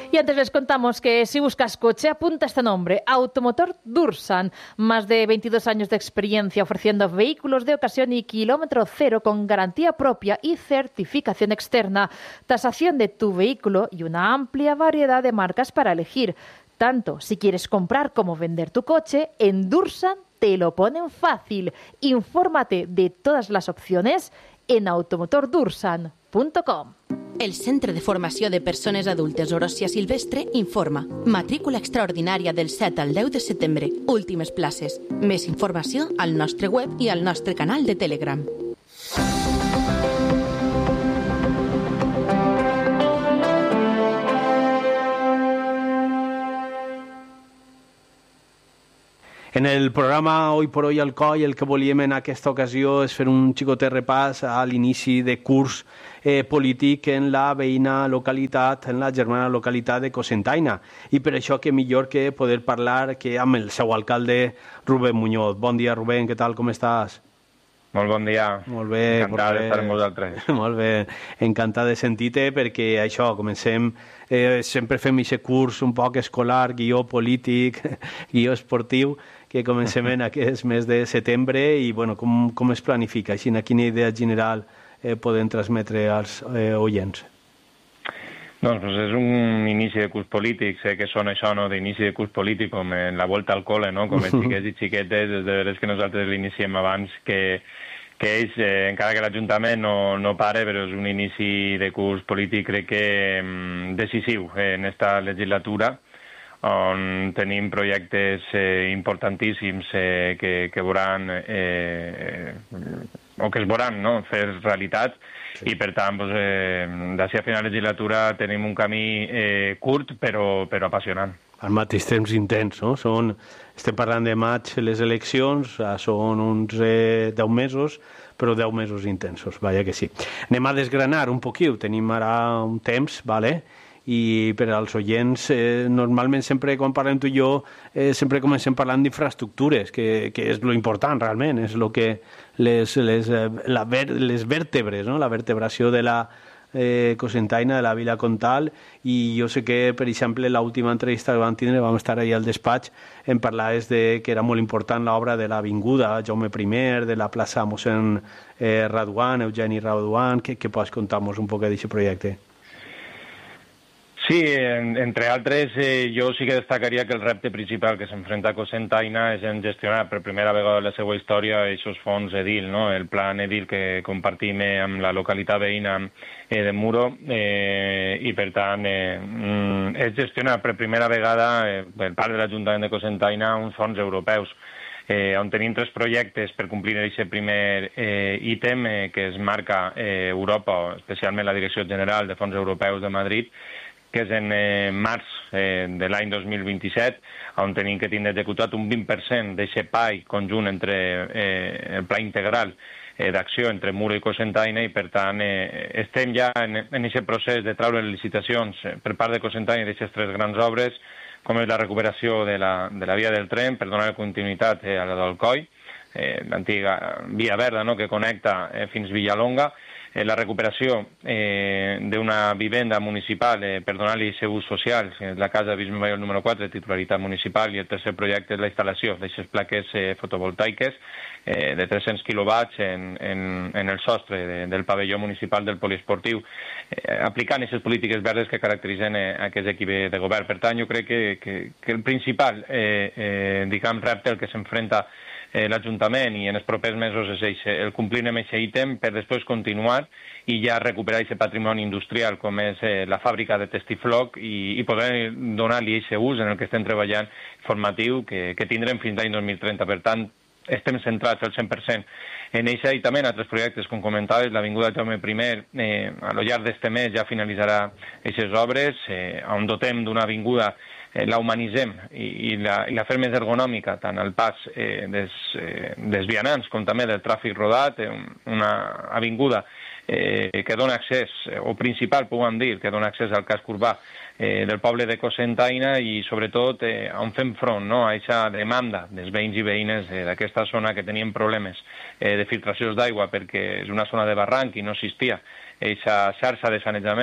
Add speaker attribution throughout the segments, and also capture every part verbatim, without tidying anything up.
Speaker 1: Y antes les contamos que si buscas coche, apunta este nombre, Automotor Dursan. Más de veintidós años de experiencia ofreciendo vehículos de ocasión y kilómetro cero con garantía propia y certificación externa, tasación de tu vehículo y una amplia variedad de marcas para elegir. Tanto si quieres comprar como vender tu coche, en Dursan te lo ponen fácil. Infórmate de todas las opciones en automotor dursan punto com.
Speaker 2: El Centre de Formació de Persones Adultes Oròcia Silvestre informa. Matrícula extraordinària del set al deu de setembre. Últimes places. Més informació al nostre web i al nostre canal de Telegram.
Speaker 3: En el programa Hoy por Hoy al Coll el que volíem en aquesta ocasió és fer un xicotet repàs a l'inici de curs eh, polític en la veïna localitat, en la germana localitat de Cocentaina. I per això que millor que poder parlar que amb el seu alcalde Rubén Muñoz. Bon dia, Rubén, què tal, com estàs?
Speaker 4: Molt bon dia.
Speaker 3: Molt bé.
Speaker 4: Encantat d'estar amb vosaltres.
Speaker 3: Molt bé. Encantat de sentir-te perquè això, comencem, eh, sempre fem aquest curs un poc escolar, guió polític, guió esportiu, que comencem en aquest mes de setembre i bueno, com, com es planifica? Així, quina idea general eh, podem transmetre als eh, oients?
Speaker 4: Doncs pues és un inici de curs polític, sé que sona això, no?, d'inici de curs polític, com en la volta al col·le, no?, com els xiquets i xiquetes, és de veres que nosaltres l'iniciem abans que, que ells, eh, encara que l'Ajuntament no, no pare, però és un inici de curs polític, crec que mm, decisiu eh, en esta legislatura, on tenim projectes eh, importantíssims eh, que, que veuran, eh, o que es veuran, no?, fer realitat, sí. I per tant, doncs, eh, d'ací a final de legislatura tenim un camí eh, curt però, però apassionant.
Speaker 3: Al mateix temps intens, no? Són, estem parlant de maig les eleccions, són uns eh, deu mesos, però deu mesos intensos, vaja que sí. Anem a desgranar un poquiu, tenim ara un temps, vale?, i per als oients, eh, normalment sempre quan parlem tu i jo, eh, sempre comencem parlant d'infraestructures, que, que és lo important realment, és lo que les, les, la ver, les vèrtebres, no?, la vertebració de la eh, Cocentaina, de la Vila Comtal, i jo sé que, per exemple, l'última entrevista que vam tindre, vam estar allà al despatx, en parlaves de que era molt important l'obra de l'Avinguda Jaume primer, de la plaça mossèn eh, Raduan, Eugeni Raduan, que, que pots contar-nos un poc d'aquest projecte?
Speaker 4: Sí, en, entre altres, eh, jo sí que destacaria que el repte principal que s'enfrenta a Cocentaina és en gestionar per primera vegada en la seva història aquests fons EDIL, no?, el plan EDIL que compartim eh, amb la localitat veïna eh, de Muro, eh, i per tant eh, mm, és gestionar per primera vegada eh, per part de l'Ajuntament de Cocentaina uns fons europeus, eh, on tenim tres projectes per complir aquest primer eh, ítem eh, que es marca eh, Europa, especialment la Direcció General de Fons Europeus de Madrid, que és en eh, març eh, de l'any dos mil vint-i-set, on tenim que tindre executat un vint per cent d'aquest PAI conjunt entre eh, el pla integral eh, d'acció entre Muro i Cocentaina, i per tant eh, estem ja en aquest procés de treure les licitacions eh, per part de Cocentaina d'aquestes tres grans obres, com és la recuperació de la, de la via del tren per donar continuïtat eh, a la del Coll, eh, l'antiga via verda, no?, que connecta eh, fins Villalonga, Eh, la recuperació eh, d'una vivenda municipal eh, per donar-li seu ús social, eh, la casa Bisbe Mayor número quatre, de titularitat municipal, i el tercer projecte és la instal·lació d'aquestes plaques eh, fotovoltaiques eh, de tres-cents quilowatts en, en, en el sostre de, del pavelló municipal del poliesportiu, eh, aplicant aquestes polítiques verdes que caracteritzen eh, aquest equip de govern. Per tant, jo crec que, que, que el principal eh, eh, diguem, repte al que s'enfrenta Eh, l'Ajuntament i en els propers mesos és eixe, el complir amb aquest ítem per després continuar i ja recuperar aquest patrimoni industrial com és eh, la fàbrica de Testifloc i, i poder donar-li aquest ús en el que estem treballant formatiu que, que tindrem fins l'any dos mil trenta. Per tant, estem centrats al cent per cent en això i també en altres projectes, com comentaves, l'Avinguda Jaume primer, eh, a lo llarg d'este mes ja finalitzarà aquestes obres, eh, on dotem d'una avinguda Eh, la humanitzem i, i, la, i la fem més ergonòmica, tant al pas eh, des, eh, des vianants com també del tràfic rodat, eh, una avinguda eh, que dona accés, o principal, podem dir, que dona accés al casc urbà eh, del poble de Cocentaina i, sobretot, eh, on fem front, no?, a aquesta demanda dels veïns i veïnes eh, d'aquesta zona que tenien problemes eh, de filtracions d'aigua perquè és una zona de barranc i no existia aquesta xarxa de sanejament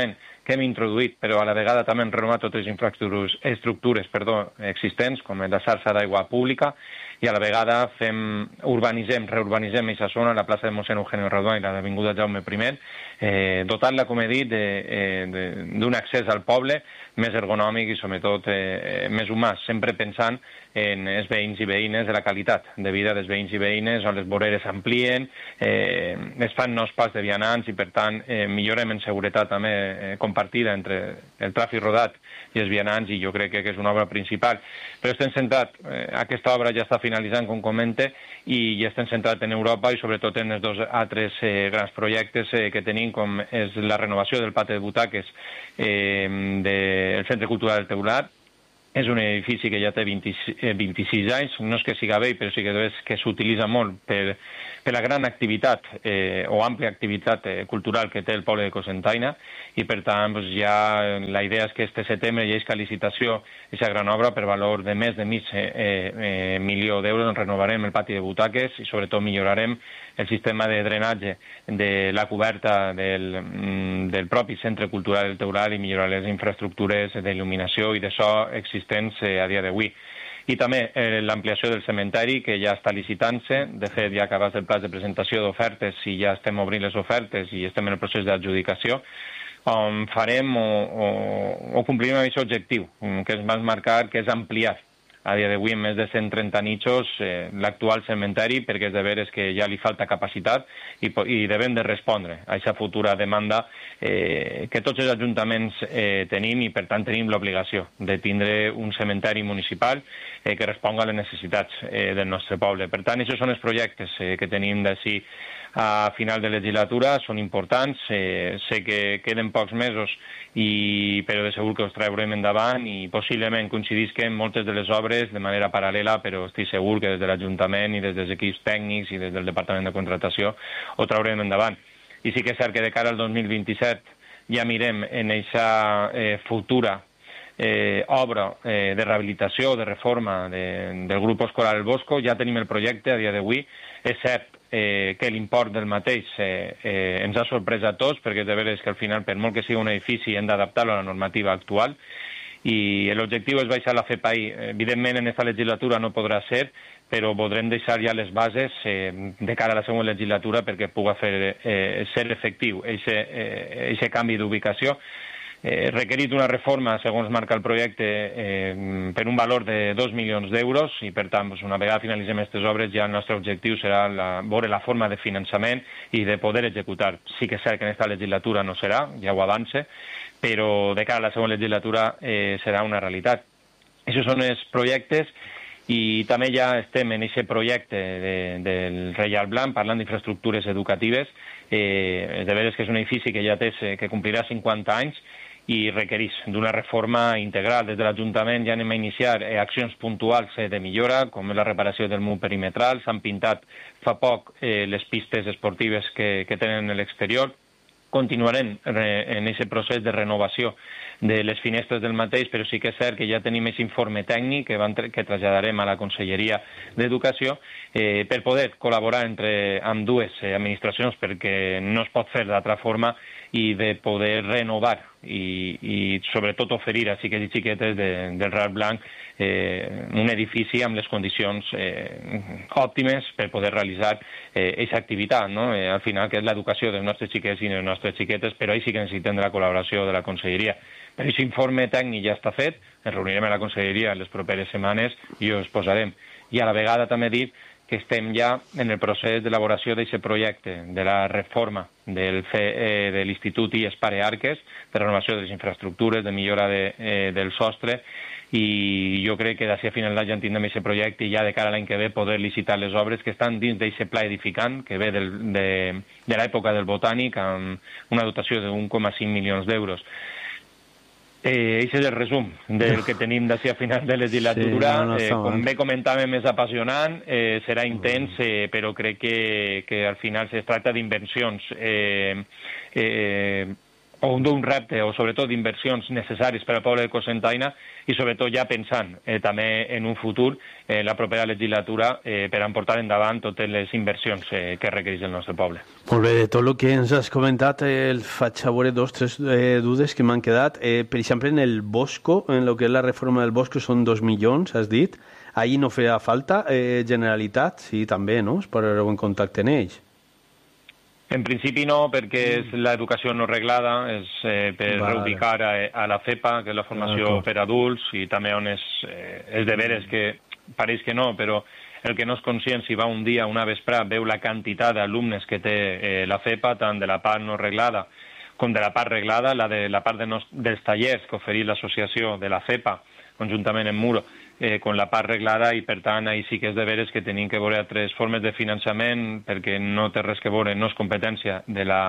Speaker 4: que hem introduït, però a la vegada també hem renovat totes les infraestructures, estructures perdó, existents, com la xarxa d'aigua pública, i a la vegada fem, urbanitzem, reurbanitzem aquesta zona, la plaça de mossèn Eugenio Raduà i l'avinguda Jaume I, eh, dotant-la, com he dit, d'un accés al poble més ergonòmic i, sobretot, eh, més humà, sempre pensant en els veïns i veïnes, de la qualitat de vida dels veïns i veïnes, on les voreres s'amplien, eh, es fan nous pas de vianants i, per tant, eh, millorem en seguretat també eh, compartida entre el tràfic rodat i els vianants, i jo crec que és una obra principal. Però estem centrat, eh, aquesta obra ja està finalitzant, com comente, i ja estem centrat en Europa i sobretot en els dos altres eh, grans projectes eh, que tenim, com és la renovació del pati de butaques eh, del Centre Cultural del Teulat. És un edifici que ja té vint-i-sis anys, no és que siga vell, però sí que és que s'utilitza molt per, per la gran activitat eh, o àmplia activitat eh, cultural que té el poble de Cocentaina, i per tant doncs, ja la idea és que este setembre hi hagi licitació aquesta gran obra per valor de més de mig eh, eh, milió d'euros. Renovarem el pati de butaques i sobretot millorarem el sistema de drenatge de la coberta del, del propi Centre Cultural del Teulat i millorar les infraestructures d'il·luminació i de so existents eh, a dia d'avui. I també eh, l'ampliació del cementeri, que ja està licitant-se. De fet, ja acabats el pla de presentació d'ofertes i ja estem obrint les ofertes i estem en el procés d'adjudicació, on farem o, o, o complirem aquest objectiu, que es va marcar, que és ampliar a dia d'avui en més de cent trenta nichos eh, l'actual cementeri, perquè és de veres que ja li falta capacitat i, i devem de respondre a aquesta futura demanda eh, que tots els ajuntaments eh, tenim, i per tant tenim l'obligació de tindre un cementeri municipal eh, que responga a les necessitats eh, del nostre poble. Per tant, aquests són els projectes eh, que tenim d'ací a final de legislatura, són importants, eh, sé que queden pocs mesos, i, però de segur que els traurem endavant i possiblement coincidisquen moltes de les obres de manera paral·lela, però estic segur que des de l'Ajuntament i des dels equips tècnics i des del Departament de Contratació ho traurem endavant. I sí que és cert que de cara al dos mil vint-i-set ja mirem en aquesta eh, futura eh, obra eh, de rehabilitació, de reforma de, del grup escolar El Bosco. Ja tenim el projecte a dia d'avui. És cert eh, que l'import del mateix eh, eh, ens ha sorprès a tots, perquè de veres que al final, per molt que sigui un edifici, hem d'adaptar-lo a la normativa actual, i l'objectiu és baixar la FEPAI. Evidentment, en aquesta legislatura no podrà ser, però podrem deixar ja les bases eh, de cara a la següent legislatura perquè pugui fer, eh, ser efectiu aquest eh, canvi d'ubicació. Eh, requerit una reforma, segons marca el projecte, eh, per un valor de dos milions d'euros, i per tant, doncs, una vegada finalitzem aquestes obres, ja el nostre objectiu serà la, veure la forma de finançament i de poder executar. Sí que és cert que en aquesta legislatura no serà, ja ho avance, però de cara a la següent legislatura eh, serà una realitat. Aquests són els projectes, i també ja estem en aquest projecte de, del Reial Blanc, parlant d'infraestructures educatives. Eh, de veres que és un edifici que ja té, que complirà cinquanta anys, i requereix d'una reforma integral. Des de l'Ajuntament ja anem a iniciar eh, accions puntuals eh, de millora, com és la reparació del mur perimetral. S'han pintat fa poc eh, les pistes esportives que, que tenen a l'exterior. Continuarem en aquest procés de renovació de les finestres del mateix, però sí que és cert que ja tenim aquest informe tècnic que, van, que traslladarem a la Conselleria d'Educació eh, per poder col·laborar entre amb dues eh, administracions, perquè no es pot fer d'altra forma, i de poder renovar i, i sobretot oferir a xiquets i xiquetes de, del Reial Blanc eh, un edifici amb les condicions eh, òptimes per poder realitzar aquesta eh, activitat, no? Eh, al final, que és l'educació dels nostres xiquets i de les nostres xiquetes, però ahí sí que necessitem de la col·laboració de la Conselleria. Però aquest informe tècnic ja està fet, ens reunirem a la Conselleria en les properes setmanes i ho exposarem. I a la vegada també dit que estem ja en el procés d'elaboració d'aquest projecte, de la reforma del fe, eh, de l'Institut I E S Pare Arques, de renovació de les infraestructures, de millora de, eh, del sostre, i jo crec que d'ací a final d'any ja en tindrem aquest projecte i ja de cara a l'any que ve poder licitar les obres que estan dins d'aquest pla edificant que ve del, de, de l'època del Botànic, amb una dotació d'un coma cinc milions d'euros. Eh, Aquest és el resum del que tenim d'ací a final de legislatura. Sí, no, no eh, com bé comentàvem, és apassionant, eh, serà intens, eh, però crec que, que al final es tracta d'invencions eh, eh, o d'un repte, o sobretot d'inversions necessaris per al poble de Cocentaina, i sobretot ja pensant eh, també en un futur, eh, la propera legislatura, eh, per emportar endavant totes les inversions eh, que requereix el nostre poble.
Speaker 3: Molt bé, de tot el que ens has comentat, eh, el faig a veure dos, tres eh, dudes que m'han quedat. Eh, per exemple, en el Bosco, en el que és la reforma del Bosco, són dos milions, has dit. Ahí no feia falta eh, Generalitat? Sí, també, no? Es posareu en contacte en ells.
Speaker 4: En principi no, perquè és l'educació no reglada, és eh, per vale. reubicar a, a la FEPA, que és la formació ah, per adults, i també on és, eh, és de veres que pareix que no, però el que no és conscient si va un dia, una vesprà, veu la quantitat d'alumnes que té eh, la FEPA, tant de la part no reglada com de la part reglada, la de la part de nos, dels tallers que ofereix l'associació de la FEPA, conjuntament amb Muro, eh, con la part reglada, i per tant ahí sí que és de veres que tenim que veure altres formes de finançament, perquè no té res que veure, no és competència de la,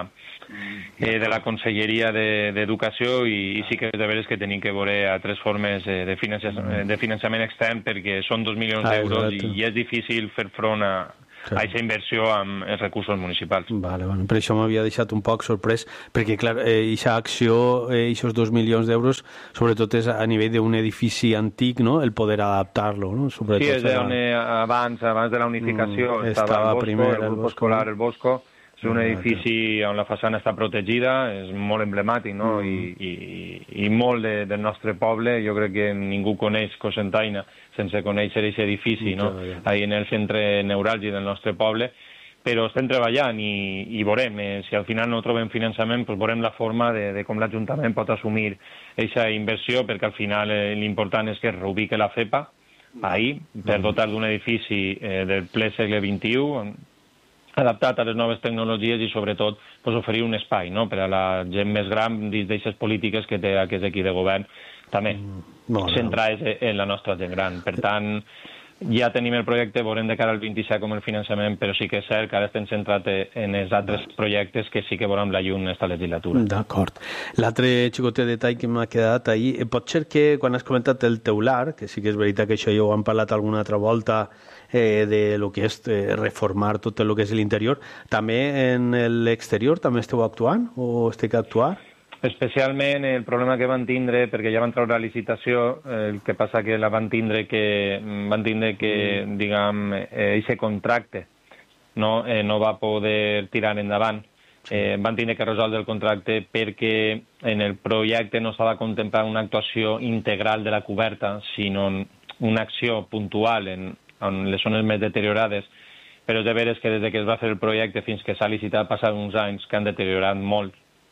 Speaker 4: eh, de la Conselleria d'Educació, de, i, i sí que és de veres que tenim que veure altres formes eh, de, finançament, de finançament extern, perquè són dos milions d'euros i, i és difícil fer front a a aquesta inversió amb els recursos municipals.
Speaker 3: Vale, bueno, per això m'havia deixat un poc sorprès, perquè, clar, aquesta eh, acció, aquests eh, dos milions d'euros, sobretot és a nivell d'un edifici antic, no?, el poder adaptar-lo, no? Sobretot
Speaker 4: sí, és d'on serà... abans, abans de la unificació, mm, estava, estava el Bosco, primer, el grup escolar, el Bosco. És un edifici on la façana està protegida, és molt emblemàtic, no?, mm. I, i, i molt de, del nostre poble. Jo crec que ningú coneix Cocentaina sense conèixer aquest edifici, no?, ahí en el centre neuràlgic del nostre poble. Però estem treballant i, i veurem, eh, si al final no trobem finançament, doncs veurem la forma de, de com l'Ajuntament pot assumir aquesta inversió, perquè al final eh, l'important és que es reubique la FEPA ahí, per dotar d'un edifici eh, del ple segle vint-i-u, adaptat a les noves tecnologies i, sobretot, pues, oferir un espai, no?, per a la gent més gran dins d'aquestes polítiques que té aquest equip de govern, també mm, centrades en la nostra gent gran. Per tant, ja tenim el projecte, veurem de cara al vint-i-set com el finançament, però sí que és cert que ara estem centrats en els altres projectes que sí que veurem la llum en aquesta legislatura. D'acord. L'altre xicotet detall que m'ha quedat ahir, pot ser que quan has comentat el teular, que sí que és veritat que això ja ho hem parlat alguna altra volta, eh, de lo que és eh, reformar tot el que és l'interior, també en l'exterior també esteu actuant o esteu a actuar? Especialment el problema que van tindre, perquè ja van treure la licitació, eh, el que passa que la van tindre que, van tindre que mm. diguem, aquest eh, contracte no, eh, no va poder tirar endavant. Eh, van tindre que resoldre el contracte perquè en el projecte no s'ha de contemplar una actuació integral de la coberta, sinó una acció puntual en, en les zones més deteriorades. Però és de veres que des que es va fer el projecte fins que s'ha licitat passat uns anys que han deteriorat molt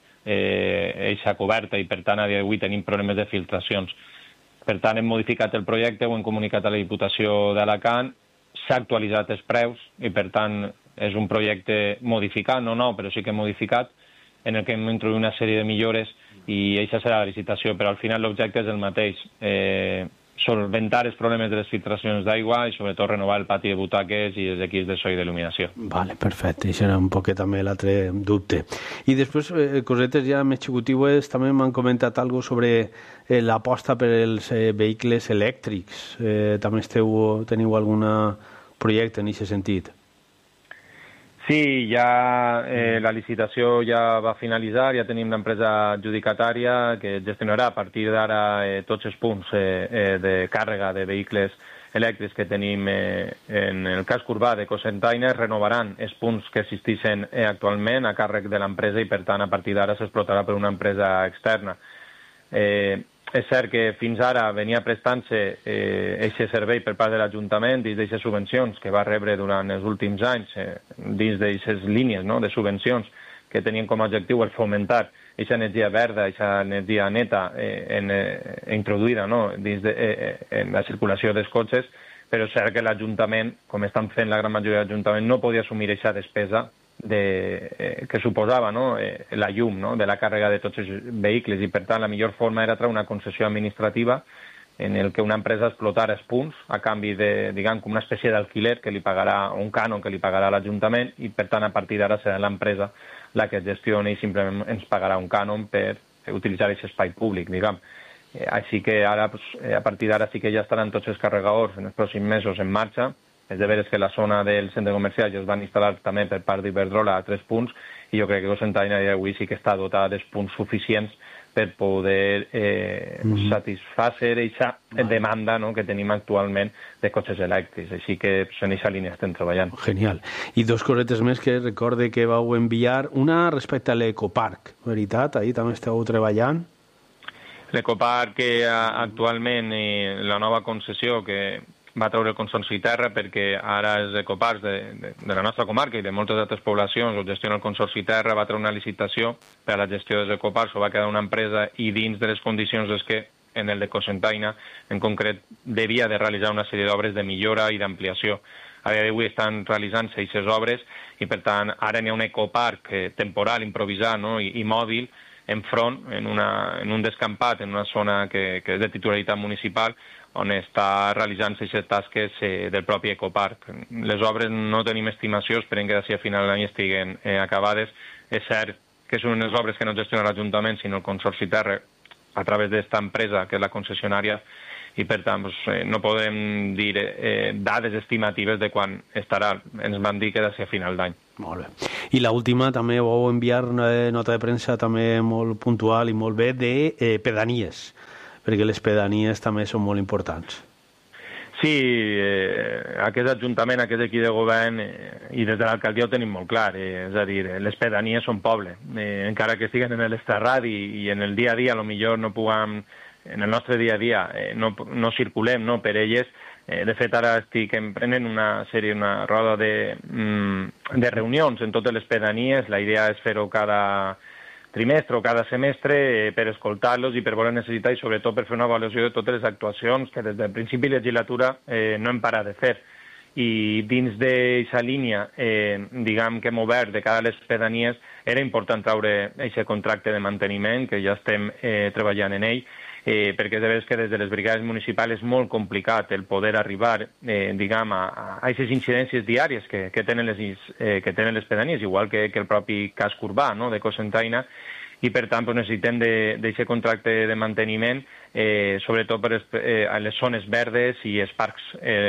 Speaker 4: eixa eh, coberta, i per tant a dia d'avui tenim problemes de filtracions. Per tant hem modificat el projecte, ho hem comunicat a la Diputació d'Alacant, s'ha actualitzat els preus i per tant és un projecte modificat, no nou, però sí que modificat, en el que hem introduït una sèrie de millores i eixa serà la licitació, però al final l'objecte és el mateix, eh, solventar els problemes de les filtracions d'aigua i sobretot renovar el pati de butaques i els equips de so i d'il·luminació.
Speaker 3: Vale, perfecte, això era un poquet també l'altre dubte. I després, eh, cosetes ja més xicutives, també m'han comentat algo sobre eh, l'aposta per els eh, vehicles elèctrics. Eh, també esteu, teniu algun projecte en aquest sentit?
Speaker 4: Sí, ja eh, la licitació ja va finalitzar, ja tenim l'empresa adjudicatària que gestionarà a partir d'ara eh, tots els punts eh, eh, de càrrega de vehicles elèctrics que tenim eh, en el casc urbà de Cocentaina. Renovaran els punts que existeixen eh, actualment a càrrec de l'empresa i per tant a partir d'ara s'explotarà per una empresa externa. Eh, És cert que fins ara venia prestant-se aquest eh, servei per part de l'Ajuntament dins d'aquestes subvencions que va rebre durant els últims anys, eh, dins d'aquestes línies, no?, de subvencions que tenien com a objectiu el fomentar aquesta energia verda, aquesta energia neta eh, en, eh, introduïda, no?, dins de, eh, en la circulació dels cotxes, però és cert que l'Ajuntament, com estan fent la gran majoria de l'Ajuntament, no podia assumir aquesta despesa de, eh, que suposava, no?, eh, la llum, no?, de la càrrega de tots els vehicles, i per tant la millor forma era treure una concessió administrativa en el que una empresa explotara els punts a canvi de, diguem, com una espècie d'alquiler que li pagarà, un cànon que li pagarà l'Ajuntament, i per tant a partir d'ara serà l'empresa la que gestioni i simplement ens pagarà un cànon per utilitzar aquest espai públic, diguem. Eh, així que ara, pues, a partir d'ara sí que ja estaran tots els carregadors en els pròxims mesos en marxa, És de veres que la zona del centre comercial ja es van instal·lar també per part d'Iberdrola a tres punts, i jo crec que Cocentaina avui sí que està dotada dels punts suficients per poder eh, mm. satisfacer aquesta demanda, no?, que tenim actualment de cotxes elèctrics. Així que en aquesta línia estem treballant.
Speaker 3: Genial. I dos cosetes més que recorde que vau enviar. Una respecte a l'Ecoparc, veritat? Ahir també esteu treballant.
Speaker 4: L'Ecoparc, que actualment eh, la nova concessió que va treure el Consorci Terra, perquè ara els ecoparcs de, de, de la nostra comarca i de moltes altres poblacions ho gestiona el Consorci Terra, va treure una licitació per a la gestió dels ecoparcs, o va quedar una empresa, i dins de les condicions és que en el de Cocentaina, en concret, devia de realitzar una sèrie d'obres de millora i d'ampliació. A dia d'avui estan realitzant-se aquestes obres i, per tant, ara n'hi ha un ecoparc eh, temporal, improvisat, no?, i, i mòbil, enfront, en, una, en un descampat, en una zona que, que és de titularitat municipal, on està realitzant-se aquestes tasques eh, del propi ecoparc. Les obres no tenim estimació, esperem que d'ací a final d'any estiguen eh, acabades. És cert que són unes obres que no gestiona l'Ajuntament, sinó el Consorci Terra, a través d'esta empresa, que és la concessionària, i per tant doncs, eh, no podem dir eh, dades estimatives de quan estarà. Ens van dir que d'ací a final d'any.
Speaker 3: Molt bé. I l'última, també vau enviar una nota de premsa també molt puntual i molt bé de eh, pedanies, perquè les pedanies també són molt importants.
Speaker 4: Sí, eh, aquest Ajuntament, aquest equip de govern, eh, i des de l'alcaldia ho tenim molt clar, eh, és a dir, les pedanies són poble, eh, encara que estiguen en l'esterrat i, i en el dia a dia, potser no puguem, en el nostre dia a dia, eh, no, no circulem, no, per elles. Eh, de fet, ara estic emprenent una sèrie, una roda de, mm, de reunions en totes les pedanies. La idea és fer-ho cada trimestre o cada semestre eh, per escoltar-los i per veure necessitar, i sobretot per fer una avaluació de totes les actuacions que des del principi de legislatura eh, no hem parat de fer. I dins d'aquesta línia, eh, diguem que hem obert de cada les pedanies, era important treure aquest contracte de manteniment, que ja estem eh, treballant en ell, eh, perquè és de veres que des de les brigades municipals és molt complicat el poder arribar eh, diguem, a aquestes incidències diàries que, que, tenen les, eh, que tenen les pedanies, igual que, que el propi casc urbà, no?, de Cocentaina, i per tant doncs, necessitem d'aquest contracte de manteniment, eh, sobretot per eh, a les zones verdes i els parcs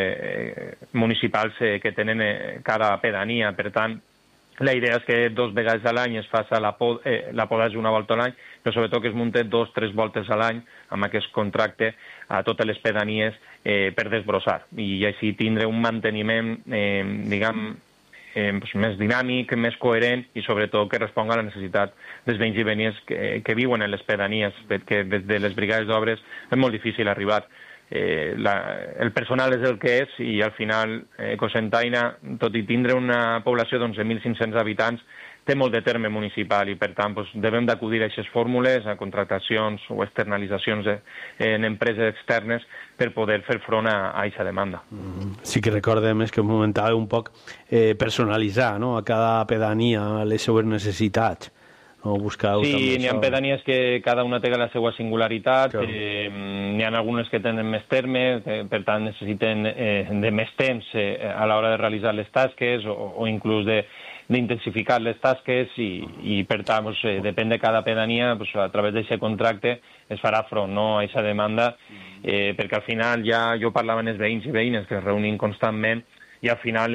Speaker 4: eh, municipals eh, que tenen eh, cada pedania. Per tant, la idea és que dos vegades a l'any es faci la, pod eh, la podatge una volta a l'any, però sobretot que es munti dos o tres voltes a l'any amb aquest contracte a totes les pedanies eh, per desbrossar, i així tindre un manteniment, eh, diguem, eh, pues, més dinàmic, més coherent, i sobretot que responga a la necessitat dels veïns i veïnes que, que viuen en les pedanies, perquè des de les brigades d'obres és molt difícil arribar. Eh, la, el personal és el que és, i al final eh, Cocentaina, tot i tindre una població d'onze mil cinc-cents habitants, té molt de terme municipal, i per tant doncs, devem d'acudir a aquestes fórmules, a contractacions o externalitzacions de, en empreses externes per poder fer front a aquesta demanda.
Speaker 3: Mm-hmm. Sí que recordem és que comentàveu un poc eh, personalitzar, no?, a cada pedania les seues necessitats. No,
Speaker 4: sí, n'hi ha pedanies que cada una té la seva singularitat, claro. eh, n'hi ha algunes que tenen més termes, eh, per tant necessiten eh, de més temps eh, a l'hora de realitzar les tasques, o, o inclús de d'intensificar les tasques, i, i per tant, pues, eh, depèn de cada pedania, pues, a través d'aquest contracte es farà front, no?, a aquesta demanda, eh, perquè al final ja jo parlava amb els veïns i veïnes que es reunin constantment, i al final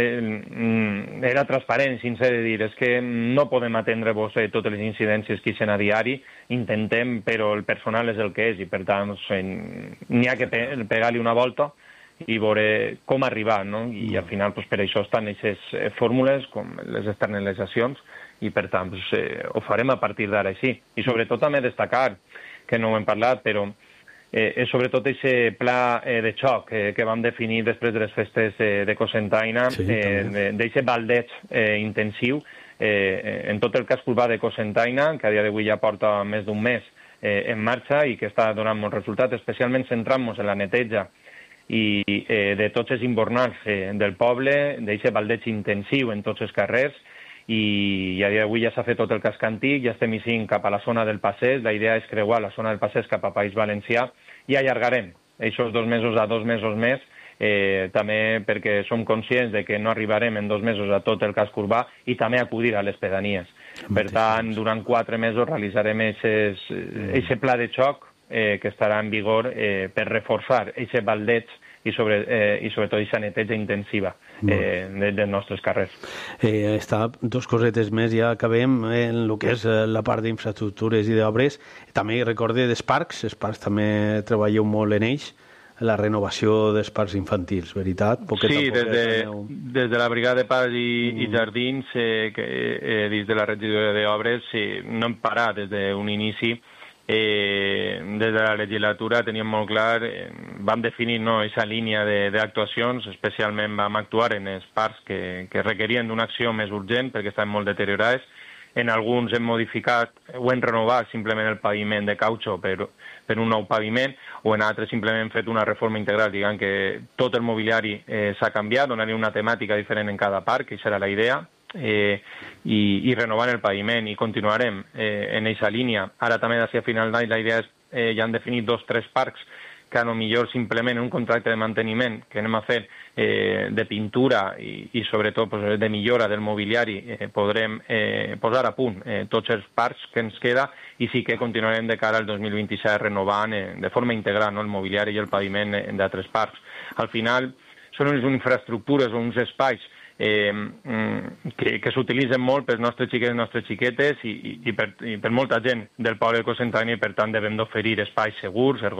Speaker 4: eh, era transparent, sincer de dir, és que no podem atendre-vos eh, totes les incidències que hi ha a diari, intentem, però el personal és el que és, i per tant eh, n'hi ha que pe pegar-li una volta i veure com arribar, no? I al final pues, per això estan aquestes eh, fórmules, com les externalitzacions, i per tant pues, eh, ho farem a partir d'ara així. I sobretot també destacar, que no ho hem parlat, però eh, és sobretot aquest pla eh, de xoc eh, que vam definir després de les festes eh, de Cocentaina, sí, eh, d'aquest baldeig eh, intensiu eh, en tot el casc urbà de Cocentaina, que a dia d'avui ja porta més d'un mes eh, en marxa i que està donant molts resultats, especialment centrant-nos en la neteja i eh, de tots els invernals eh, del poble, d'aquest baldeig intensiu en tots els carrers, i a dia d'avui ja s'ha fet tot el casc antic, ja estem eixint cap a la zona del Passeig, la idea és creuar la zona del Passeig cap a País Valencià, i allargarem aquests dos mesos a dos mesos més, eh, també perquè som conscients de que no arribarem en dos mesos a tot el casc urbà, i també acudir a les pedanies. Per tant, durant quatre mesos realitzarem aquest pla de xoc eh, que estarà en vigor eh, per reforçar aquest baldeig i, sobre, eh, i sobretot aquesta neteja intensiva eh, dels de nostres carrers.
Speaker 3: Eh, està dos cosetes més, ja acabem en el que és la part d'infraestructures i d'obres. També recorde dels parcs, els parcs també treballeu molt en ells, la renovació dels parcs infantils, veritat? Poquet
Speaker 4: sí, des de,
Speaker 3: aneu...
Speaker 4: des de la Brigada de Parcs i, mm. i Jardins, eh, que, eh, dins de la regidoria d'obres, eh, no hem parat des d'un inici. Eh, des de la legislatura teníem molt clar, eh, vam definir no, aquesta línia d'actuacions, especialment vam actuar en els parcs que, que requerien d'una acció més urgent perquè estaven molt deteriorats. En alguns hem modificat o hem renovat simplement el paviment de cautxo per, per un nou paviment, o en altres simplement hem fet una reforma integral, diguem que tot el mobiliari eh, s'ha canviat, donar-li una temàtica diferent en cada parc, que això era la idea, eh, i, i renovant el paviment, i continuarem eh, en aquesta línia. Ara també d'ací a final d'any la idea és, eh, ja han definit dos o tres parcs que a lo millor simplement en un contracte de manteniment que anem a fer eh, de pintura i, i sobretot pues, de millora del mobiliari eh, podrem eh, posar a punt eh, tots els parcs que ens queda, i sí que continuarem de cara al dos mil vint-i-set renovant eh, de forma integral no, el mobiliari i el paviment eh, d'altres parcs. Al final són unes infraestructures o uns espais Eh, que, que s'utilitzen molt pels nostres xiquets i nostres xiquetes i, i, i, per, i per molta gent del poble de Cocentaina, i per tant devem d'oferir espais segurs, ergonòmics,